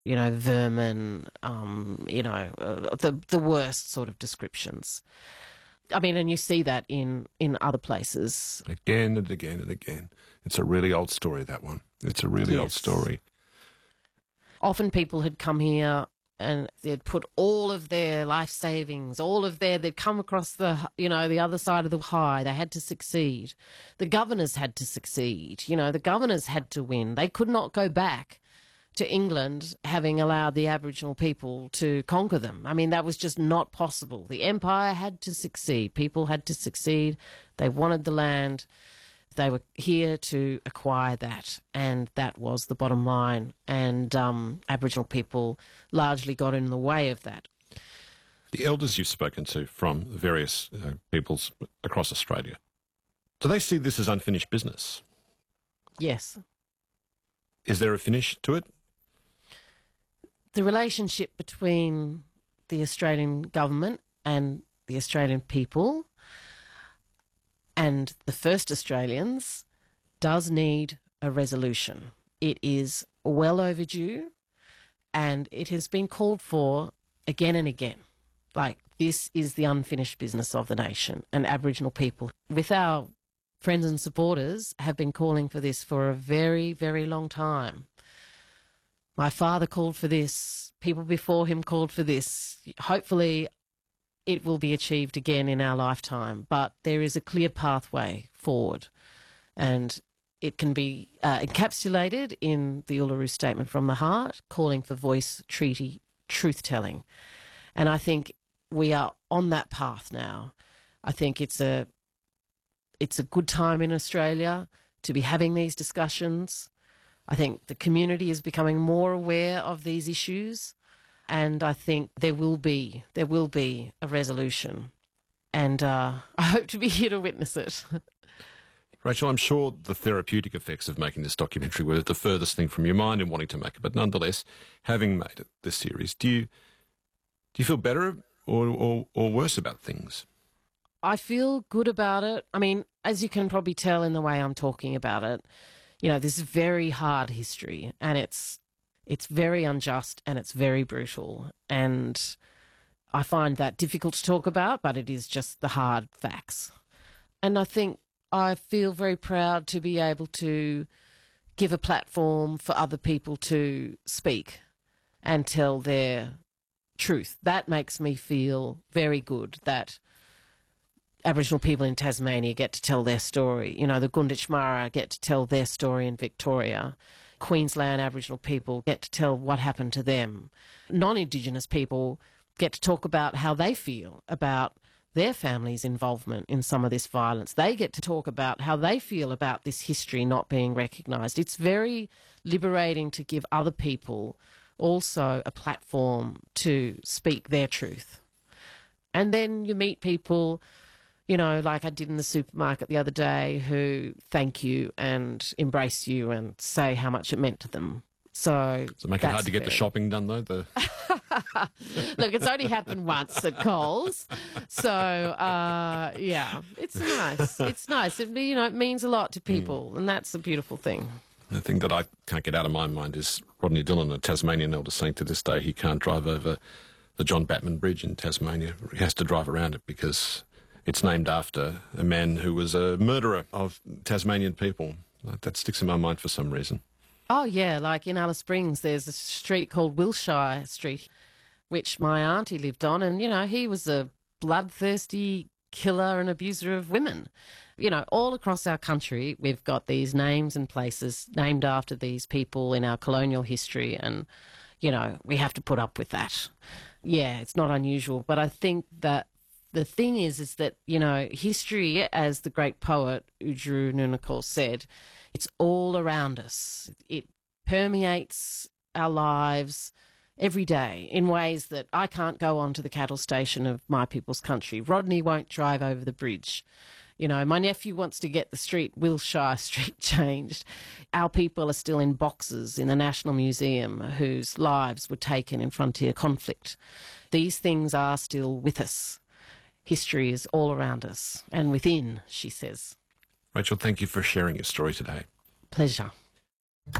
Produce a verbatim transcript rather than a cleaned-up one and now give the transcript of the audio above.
you know, vermin, um, you know, uh, the the worst sort of descriptions. I mean, and you see that in, in other places. Again and again and again. It's a really old story, that one. It's a really old Yes. story. Often people had come here and they'd put all of their life savings, all of their, they'd come across the, you know, the other side of the high. They had to succeed. The governors had to succeed. You know, the governors had to win. They could not go back to England having allowed the Aboriginal people to conquer them. I mean, that was just not possible. The empire had to succeed. People had to succeed. They wanted the land. They were here to acquire that, and that was the bottom line. And um, Aboriginal people largely got in the way of that. The elders you've spoken to from various uh, peoples across Australia, do they see this as unfinished business? Yes. Is there a finish to it? The relationship between the Australian government and the Australian people and the first Australians does need a resolution. It is well overdue, and it has been called for again and again. Like, this is the unfinished business of the nation, and Aboriginal people, with our friends and supporters, have been calling for this for a very, very long time. My father called for this. People before him called for this. Hopefully it will be achieved again in our lifetime, but there is a clear pathway forward, and it can be uh, encapsulated in the Uluru Statement from the Heart, calling for voice, treaty, truth-telling. And I think we are on that path now. I think it's a it's a good time in Australia to be having these discussions. I think the community is becoming more aware of these issues, and I think there will be there will be a resolution, and uh, I hope to be here to witness it. Rachel, I'm sure the therapeutic effects of making this documentary were the furthest thing from your mind in wanting to make it, but nonetheless, having made it, this series, do you do you feel better or, or, or worse about things? I feel good about it. I mean, as you can probably tell in the way I'm talking about it, you know, this is very hard history, and it's it's very unjust and it's very brutal, and I find that difficult to talk about, but it is just the hard facts. And I think I feel very proud to be able to give a platform for other people to speak and tell their truth. That makes me feel very good that Aboriginal people in Tasmania get to tell their story. You know, the Gunditjmara get to tell their story in Victoria. Queensland Aboriginal people get to tell what happened to them. Non-Indigenous people get to talk about how they feel about their family's involvement in some of this violence. They get to talk about how they feel about this history not being recognised. It's very liberating to give other people also a platform to speak their truth. And then you meet people, you know, like I did in the supermarket the other day, who thank you and embrace you and say how much it meant to them. So Does it make it hard that's to get the very- shopping done, though? The... Look, it's only happened once at Coles. So, uh, yeah, it's nice. It's nice. It, you know, it means a lot to people, and that's a beautiful thing. The thing that I can't get out of my mind is Rodney Dillon, a Tasmanian elder, saying to this day he can't drive over the John Batman Bridge in Tasmania. He has to drive around it because it's named after a man who was a murderer of Tasmanian people. That sticks in my mind for some reason. Oh, yeah, like in Alice Springs, there's a street called Wilshire Street, which my auntie lived on, and, you know, he was a bloodthirsty killer and abuser of women. You know, all across our country, we've got these names and places named after these people in our colonial history, and, you know, we have to put up with that. Yeah, it's not unusual, but I think that the thing is, is that, you know, history, as the great poet Ujuru Nunakal said, it's all around us. It permeates our lives every day in ways that I can't go onto the cattle station of my people's country. Rodney won't drive over the bridge. You know, my nephew wants to get the street, Wilshire Street, changed. Our people are still in boxes in the National Museum whose lives were taken in frontier conflict. These things are still with us. History is all around us and within, she says. Rachel, thank you for sharing your story today. Pleasure.